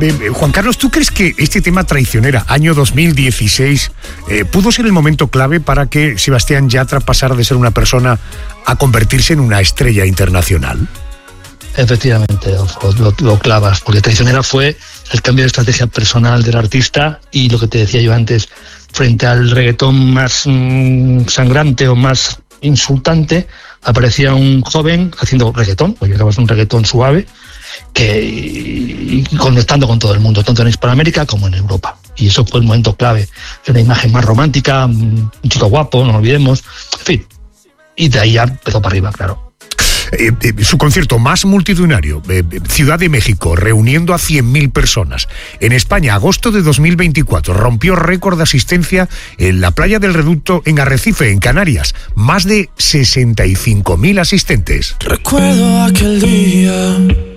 Juan Carlos, ¿tú crees que este tema Traicionera, año 2016, pudo ser el momento clave para que Sebastián Yatra pasara de ser una persona a convertirse en una estrella internacional? Efectivamente, lo clavas, porque Traicionera fue el cambio de estrategia personal del artista y lo que te decía yo antes, frente al reggaetón más sangrante o más insultante, aparecía un joven haciendo reggaetón, porque acabas un reggaetón suave, y conectando con todo el mundo, tanto en Hispanoamérica como en Europa. Y eso fue el momento clave. Una imagen más romántica, un chico guapo, no lo olvidemos, en fin. Y de ahí ya empezó para arriba, claro. Su concierto más multitudinario, Ciudad de México, reuniendo a 100.000 personas. En España, agosto de 2024, rompió récord de asistencia en la playa del Reducto en Arrecife, en Canarias. Más de 65.000 asistentes. Recuerdo aquel día